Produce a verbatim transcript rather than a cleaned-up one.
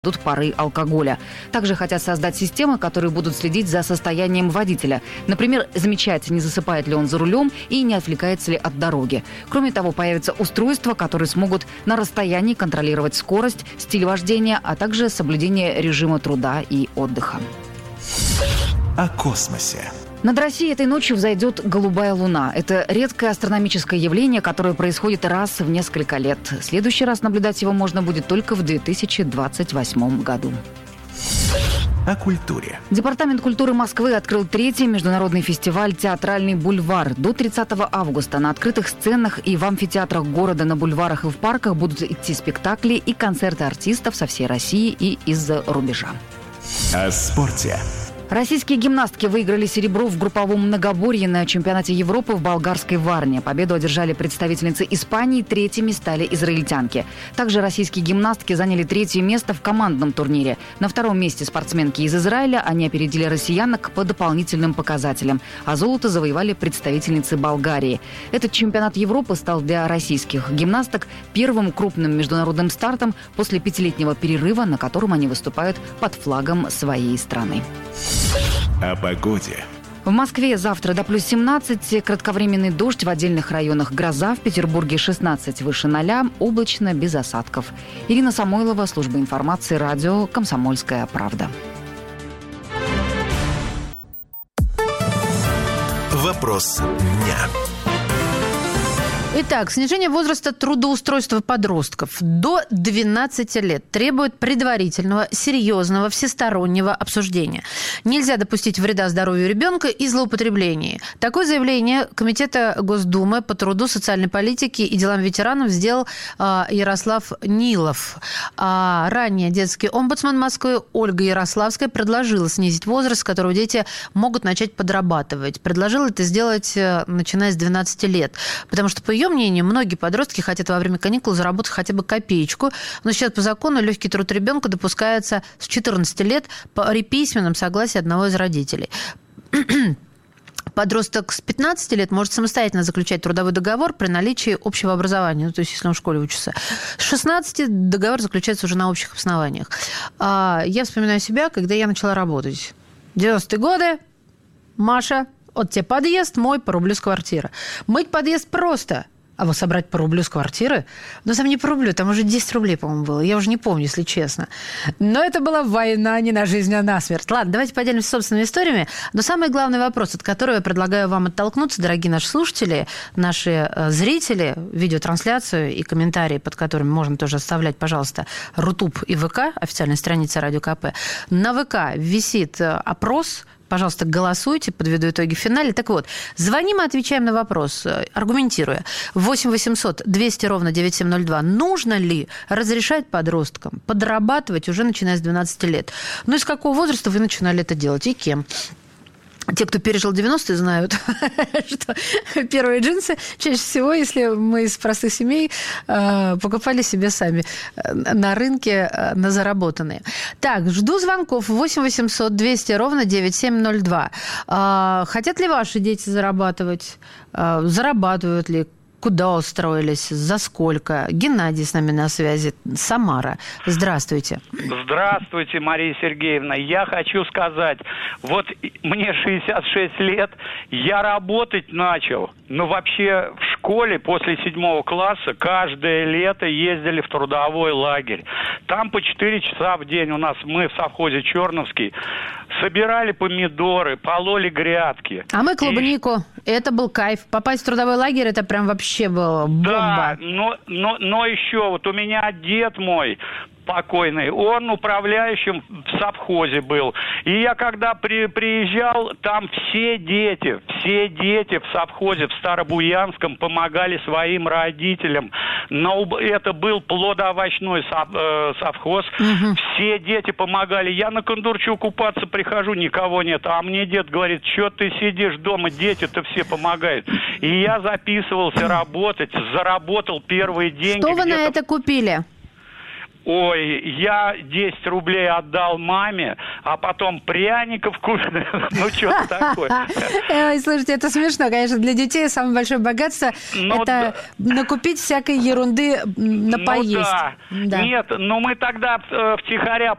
будут пары алкоголя. Также хотят создать системы, которые будут следить за состоянием водителя. Например, замечать, не засыпает ли он за рулем и не отвлекается ли от дороги. Кроме того, появятся устройства, которые смогут на расстоянии контролировать скорость, стиль вождения, а также соблюдение режима труда и отдыха. О космосе. Над Россией этой ночью взойдет голубая луна. Это редкое астрономическое явление, которое происходит раз в несколько лет. В следующий раз наблюдать его можно будет только в две тысячи двадцать восьмом году. О культуре. Департамент культуры Москвы открыл третий международный фестиваль «Театральный бульвар». До тридцатого августа на открытых сценах и в амфитеатрах города, на бульварах и в парках будут идти спектакли и концерты артистов со всей России и из-за рубежа. О спорте. Российские гимнастки выиграли серебро в групповом многоборье на чемпионате Европы в болгарской Варне. Победу одержали представительницы Испании, третьими стали израильтянки. Также российские гимнастки заняли третье место в командном турнире. На втором месте спортсменки из Израиля, они опередили россиянок по дополнительным показателям. А золото завоевали представительницы Болгарии. Этот чемпионат Европы стал для российских гимнасток первым крупным международным стартом после пятилетнего перерыва, на котором они выступают под флагом своей страны. О погоде. В Москве завтра до плюс семнадцать, кратковременный дождь, в отдельных районах гроза, в Петербурге шестнадцать выше ноля, облачно, без осадков. Ирина Самойлова, служба информации, радио «Комсомольская правда». Вопрос дня. Итак, снижение возраста трудоустройства подростков до двенадцати лет требует предварительного, серьезного, всестороннего обсуждения. Нельзя допустить вреда здоровью ребенка и злоупотреблений. Такое заявление Комитета Госдумы по труду, социальной политике и делам ветеранов сделал э, Ярослав Нилов. А ранее детский омбудсман Москвы Ольга Ярославская предложила снизить возраст, с которого дети могут начать подрабатывать. Предложила это сделать, э, начиная с двенадцати лет. Потому что, по ее мнению, многие подростки хотят во время каникул заработать хотя бы копеечку, но сейчас по закону легкий труд ребенка допускается с четырнадцати лет при письменном согласии одного из родителей. Подросток с пятнадцати лет может самостоятельно заключать трудовой договор при наличии общего образования, ну, то есть если он в школе учится. С шестнадцати договор заключается уже на общих основаниях. Я вспоминаю себя, когда я начала работать. девяностые годы, Маша, вот тебе подъезд мой по рублю с квартиры. Мыть подъезд просто. А вот собрать по рублю с квартиры? Ну, там не по рублю, там уже десять рублей, по-моему, было. Я уже не помню, если честно. Но это была война не на жизнь, а на смерть. Ладно, давайте поделимся собственными историями. Но самый главный вопрос, от которого я предлагаю вам оттолкнуться, дорогие наши слушатели, наши зрители, видеотрансляцию и комментарии, под которыми можно тоже оставлять, пожалуйста, Рутуб и ВК, официальная страница Радио КП. На ВК висит опрос. Пожалуйста, голосуйте, подведу итоги в финале. Так вот, звоним и отвечаем на вопрос, аргументируя. восемь восемьсот двести ровно девять семь ноль два. Нужно ли разрешать подросткам подрабатывать уже начиная с двенадцати лет? Ну и с какого возраста вы начинали это делать и кем? Те, кто пережил девяностые, знают, что первые джинсы чаще всего, если мы из простых семей, покупали себе сами на рынке на заработанные. Так, жду звонков восемь восемьсот двести ровно девять семь ноль два. Хотят ли ваши дети зарабатывать? Зарабатывают ли? Куда устроились? За сколько? Геннадий с нами на связи. Самара. Здравствуйте. Здравствуйте, Мария Сергеевна. Я хочу сказать, вот мне шестьдесят шесть лет, я работать начал, но вообще в школе после седьмого класса каждое лето ездили в трудовой лагерь. Там по четыре часа в день у нас, мы в совхозе Черновский, собирали помидоры, пололи грядки. А мы клубнику. И... Это был кайф. Попасть в трудовой лагерь, это прям вообще было бомба. Да, но, но, но еще вот у меня дед мой покойный, он управляющим в совхозе был. И я когда при, приезжал, там все дети, все дети в совхозе, в Старобуянском помогали своим родителям. Но это был плодоовощной сов, э, совхоз. Угу. Все дети помогали. Я на Кондурчу купаться прихожу, никого нет. А мне дед говорит, что ты сидишь дома, дети-то все помогают. И я записывался работать, заработал первые деньги. Что вы на это купили? Ой, я десять рублей отдал маме, а потом пряников купил. Ну, что-то такое. Ой, слушайте, это смешно, конечно. Для детей самое большое богатство – это накупить всякой ерунды на поесть. Ну да. Нет, ну мы тогда втихаря